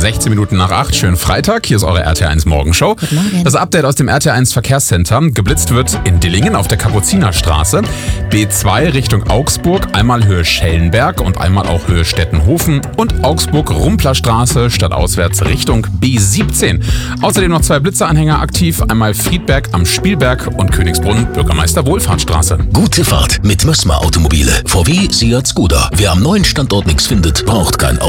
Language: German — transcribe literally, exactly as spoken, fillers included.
sechzehn Minuten nach acht. Schönen Freitag. Hier ist eure R T L eins Morgenshow. Guten Morgen. Das Update aus dem R T L eins Verkehrscenter. Geblitzt wird in Dillingen auf der Kapuzinerstraße. B zwei Richtung Augsburg. Einmal Höhe Schellenberg und einmal auch Höhe Stettenhofen. Und Augsburg-Rumplerstraße stadtauswärts Richtung B siebzehn. Außerdem noch zwei Blitzeranhänger aktiv. Einmal Friedberg am Spielberg und Königsbrunn Bürgermeister Wohlfahrtsstraße. Gute Fahrt mit Mössmer Automobile. V W, Seat, Skoda. Wer am neuen Standort nichts findet, braucht kein Auto.